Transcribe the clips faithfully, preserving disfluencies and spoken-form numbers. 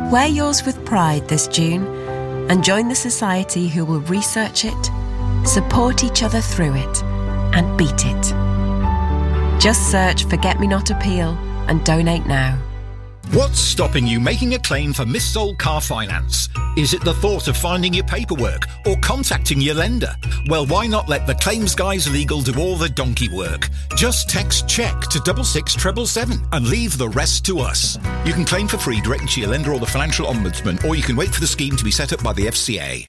Wear yours with pride this June and join the society who will research it, support each other through it, and beat it. Just search Forget Me Not Appeal and donate now. What's stopping you making a claim for missold car finance? Is it the thought of finding your paperwork or contacting your lender? Well, why not let the Claims Guys Legal do all the donkey work? Just text CHECK to double six treble seven and leave the rest to us. You can claim for free directly to your lender or the Financial Ombudsman, or you can wait for the scheme to be set up by the F C A.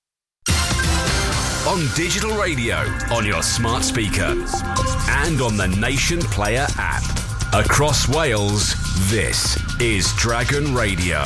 On digital radio, on your smart speaker, and on the Nation Player app. Across Wales, this is Dragon Radio.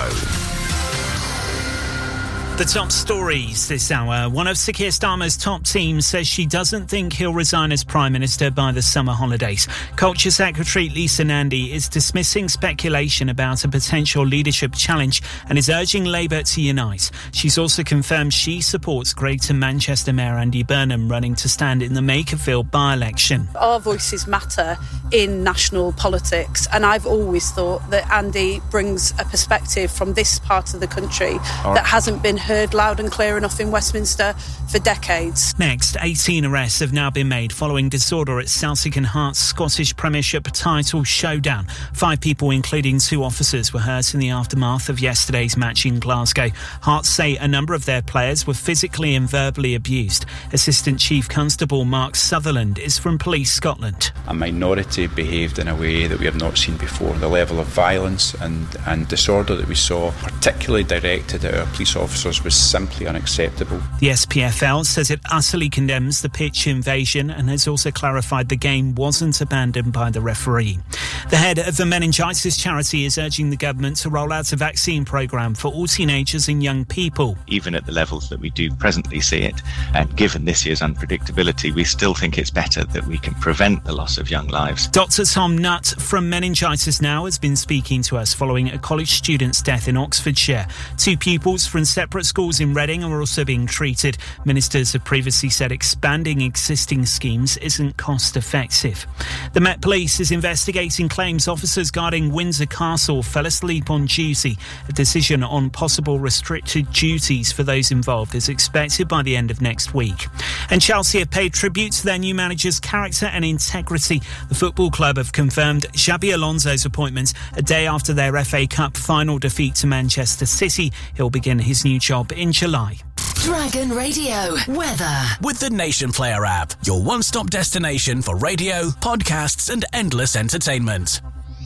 The top stories this hour. One of Sir Keir Starmer's top teams says she doesn't think he'll resign as Prime Minister by the summer holidays. Culture Secretary Lisa Nandy is dismissing speculation about a potential leadership challenge and is urging Labour to unite. She's also confirmed she supports Greater Manchester Mayor Andy Burnham running to stand in the Makerfield by-election. Our voices matter in national politics, and I've always thought that Andy brings a perspective from this part of the country right. that hasn't been heard loud and clear enough in Westminster for decades. Next, eighteen arrests have now been made following disorder at Celtic and Hearts' Scottish Premiership title showdown. Five people, including two officers, were hurt in the aftermath of yesterday's match in Glasgow. Hearts say a number of their players were physically and verbally abused. Assistant Chief Constable Mark Sutherland is from Police Scotland. A minority behaved in a way that we have not seen before. The level of violence and, and disorder that we saw, particularly directed at our police officers, was simply unacceptable. The S P F L says it utterly condemns the pitch invasion and has also clarified the game wasn't abandoned by the referee. The head of the meningitis charity is urging the government to roll out a vaccine programme for all teenagers and young people. Even at the levels that we do presently see it, and given this year's unpredictability, we still think it's better that we can prevent the loss of young lives. Doctor Tom Nutt from Meningitis Now has been speaking to us following a college student's death in Oxfordshire. Two pupils from separate schools in Reading are also being treated. Ministers have previously said expanding existing schemes isn't cost effective. The Met Police is investigating claims officers guarding Windsor Castle fell asleep on duty. A decision on possible restricted duties for those involved is expected by the end of next week. And Chelsea have paid tribute to their new manager's character and integrity. The football club have confirmed Xabi Alonso's appointment a day after their F A Cup final defeat to Manchester City. He'll begin his new job in July. Dragon Radio weather with the Nation Player app, your one-stop destination for radio, podcasts and endless entertainment.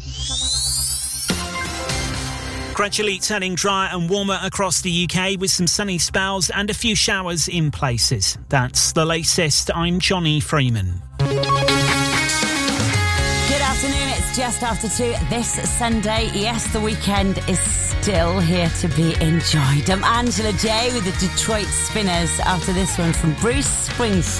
Gradually turning drier and warmer across the U K with some sunny spells and a few showers in places. That's the latest. I'm Johnny Freeman. Good afternoon, it's just after two this Sunday. Yes, the weekend is still here to be enjoyed. I'm Angela J with the Detroit Spinners after this one from Bruce Springsteen.